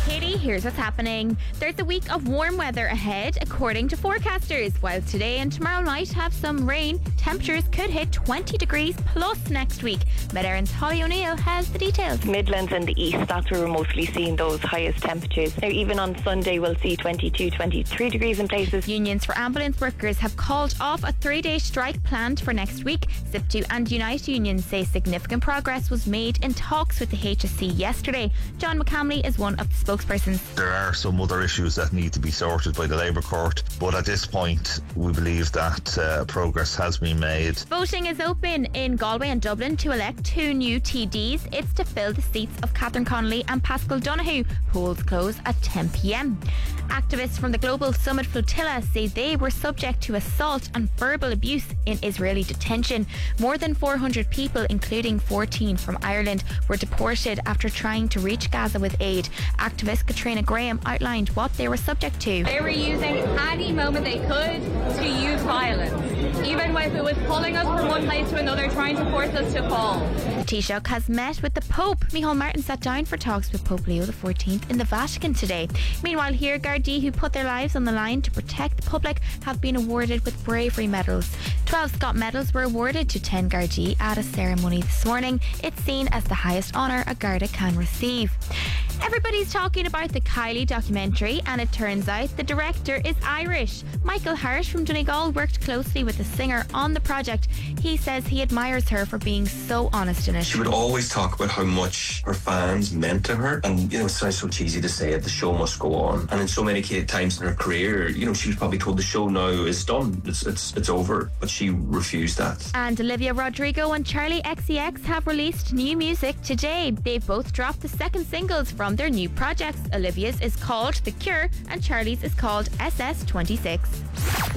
Katie, here's what's happening. There's a week of warm weather ahead, according to forecasters. While today and tomorrow might have some rain, temperatures could hit 20 degrees plus next week. Met Erin's Holly O'Neill has the details. Midlands and the east, that's where we're mostly seeing those highest temperatures. Now, even on Sunday, we'll see 22, 23 degrees in places. Unions for ambulance workers have called off a 3-day strike planned for next week. SIPTU and Unite unions say significant progress was made in talks with the HSC yesterday. John McCamley is one of the spokespersons. There are some other issues that need to be sorted by the Labour Court, but at this point we believe that progress has been made. Voting is open in Galway and Dublin to elect 2 new TDs. It's to fill the seats of Catherine Connolly and Pascal Donoghue. Polls close at 10 p.m. Activists from the Global Summit Flotilla say they were subject to assault and verbal abuse in Israeli detention. More than 400 people, including 14 from Ireland, were deported after trying to reach Gaza with aid. Activist Katrina Graham outlined what they were subject to. They were using any moment they could to use violence, even if it was pulling us from one place to another, trying to force us to fall. The Taoiseach has met with the Pope. Micheál Martin sat down for talks with Pope Leo XIV in the Vatican today. Meanwhile, here, Gardaí who put their lives on the line to protect the public have been awarded with bravery medals. 12 Scott medals were awarded to 10 Gardaí at a ceremony this morning. It's seen as the highest honour a Garda can receive. Everybody's talking about the Kylie documentary, and it turns out the director is Irish. Michael Hart from Donegal worked closely with the singer on the project. He says he admires her for being so honest in it. She would always talk about how much her fans meant to her, and it sounds so cheesy to say it, the show must go on. And in so many times in her career, she was probably told the show now is done, it's over, but she refused that. And Olivia Rodrigo and Charlie XCX have released new music today. They've both dropped the second singles from their new projects. Olivia's is called The Cure and Charlie's is called SS26.